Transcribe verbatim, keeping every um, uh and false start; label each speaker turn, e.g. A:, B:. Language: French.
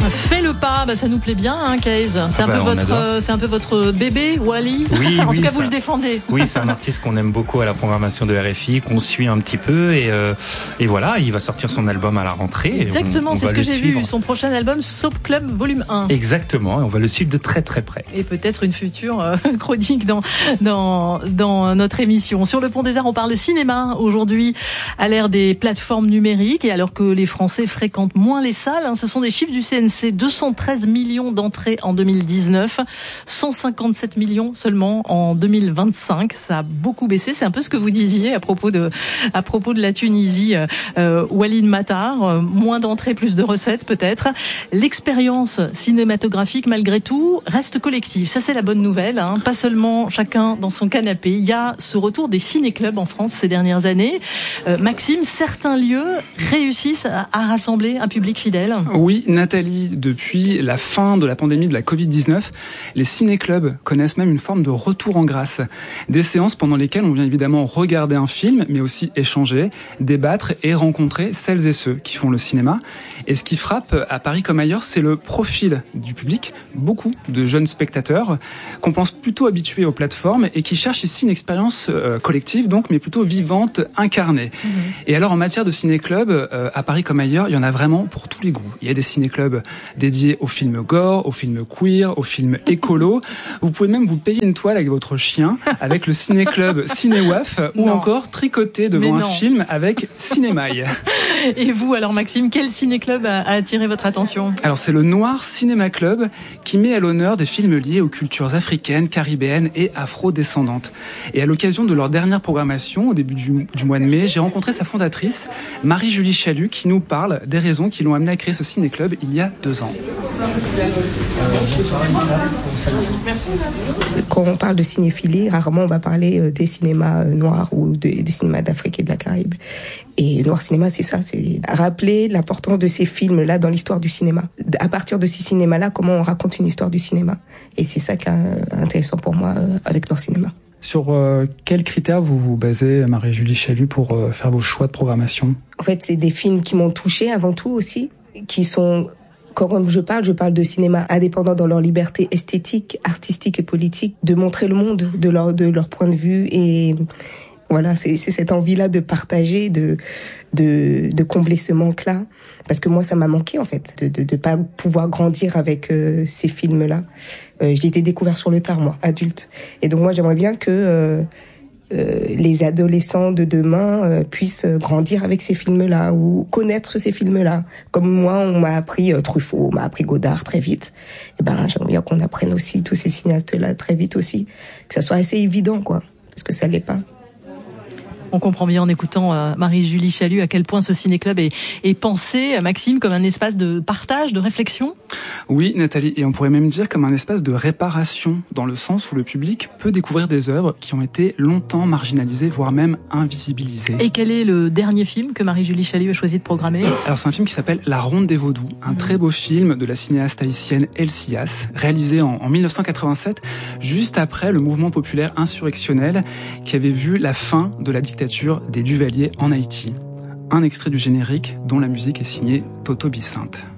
A: Fais le pas, bah ça nous plaît bien, hein, Kays. C'est
B: ah
A: un
B: bah,
A: peu votre, euh, c'est un peu votre bébé, Wally.
B: Oui,
A: en
B: oui,
A: tout cas,
B: ça,
A: vous le défendez.
B: Oui, c'est un artiste qu'on aime beaucoup à la programmation de R F I, qu'on suit un petit peu, et euh, et voilà, il va sortir son album à la rentrée.
A: Exactement,
B: et on, on
A: c'est ce que j'ai
B: suivre.
A: vu. Son prochain album, Soap Club Volume un.
B: Exactement, et on va le suivre de très très près.
A: Et peut-être une future euh, chronique dans dans dans notre émission. Sur le Pont des Arts, on parle cinéma aujourd'hui, à l'ère des plateformes numériques et alors que les Français fréquentent moins les salles. Hein, ce sont des chiffres du C N C, deux cent treize millions d'entrées en deux mille dix-neuf, cent cinquante-sept millions seulement en deux mille vingt-cinq. Ça a beaucoup baissé. C'est un peu ce que vous disiez à propos de, à propos de la Tunisie. Euh, Walid Matar, euh, moins d'entrées, plus de recettes peut-être. L'expérience cinématographique, malgré tout, reste collective. Ça, c'est la bonne nouvelle. Hein. Pas seulement chacun dans son canapé. Il y a ce retour des ciné-clubs en France ces dernières années. Euh, Maxime, certains lieux réussissent à, à rassembler un public fidèle.
C: Oui, Nathalie, depuis la fin de la pandémie de la covid dix-neuf, les ciné-clubs connaissent même une forme de retour en grâce. Des séances pendant lesquelles on vient évidemment regarder un film, mais aussi échanger, débattre et rencontrer celles et ceux qui font le cinéma. Et ce qui frappe à Paris comme ailleurs, c'est le profil du public. Beaucoup de jeunes spectateurs qu'on pense plutôt habitués aux plateformes et qui cherchent ici une expérience euh, collective, donc, mais plutôt vivante, incarnée. Mmh. Et alors, en matière de ciné-club, euh, à Paris comme ailleurs, il y en a vraiment pour tous les goûts. Il y a des ciné-clubs dédiés aux films gore, aux films queer, aux films écolo. Vous pouvez même vous payer une toile avec votre chien, avec le ciné-club Cinéwaf, ou
A: non.
C: encore tricoter devant un film avec Cinémaille.
A: Et vous, alors Maxime, quel ciné-club a, a attiré votre attention ?
C: Alors c'est le Noir Cinéma Club qui met à l'honneur des films liés aux cultures africaines, caribéennes et afro-descendantes. Et à l'occasion de leur dernière programmation, au début du, du mois de mai, j'ai rencontré sa fondatrice, Marie-Julie Chalut, qui nous parle des raisons qui l'ont amenée à créer ce ciné-club il y a deux ans.
D: Quand on parle de cinéphilie, rarement on va parler des cinémas noirs ou des, des cinémas d'Afrique et de la Caraïbe. Et Noir Cinéma, c'est ça, c'est rappeler l'importance de ces films-là dans l'histoire du cinéma. À partir de ces cinémas-là, comment on raconte une histoire du cinéma. Et c'est ça qui est intéressant pour moi avec Noir Cinéma.
C: Sur euh, quels critères vous vous basez, Marie-Julie Chalut, pour euh, faire vos choix de programmation ?
D: En fait, c'est des films qui m'ont touchée avant tout aussi, qui sont... Quand je parle, je parle de cinéma indépendant dans leur liberté esthétique, artistique et politique, de montrer le monde de leur, de leur point de vue. Et voilà, c'est, c'est cette envie-là de partager, de, de, de combler ce manque-là. Parce que moi, ça m'a manqué, en fait, de, de, de pas pouvoir grandir avec euh, ces films-là. Euh, j'ai été découvert sur le tard, moi, adulte. Et donc, moi, j'aimerais bien que... Euh, Euh, les adolescents de demain euh, puissent grandir avec ces films-là ou connaître ces films-là. Comme moi, on m'a appris euh, Truffaut, on m'a appris Godard très vite. Et ben, j'aimerais bien qu'on apprenne aussi tous ces cinéastes-là très vite aussi, que ça soit assez évident, quoi, parce que ça l'est pas.
A: On comprend bien en écoutant euh, Marie-Julie Chalut à quel point ce ciné-club est, est pensé, Maxime, comme un espace de partage, de réflexion.
C: Oui, Nathalie, et on pourrait même dire comme un espace de réparation, dans le sens où le public peut découvrir des œuvres qui ont été longtemps marginalisées, voire même invisibilisées.
A: Et quel est le dernier film que Marie-Julie Chalut a choisi de programmer ?
C: Alors c'est un film qui s'appelle La Ronde des Vaudous, un mmh. très beau film de la cinéaste haïtienne Elsias, réalisé en, en dix-neuf cent quatre-vingt-sept, juste après le mouvement populaire insurrectionnel qui avait vu la fin de la dictature des Duvalier en Haïti. Un extrait du générique dont la musique est signée Toto Bicinte.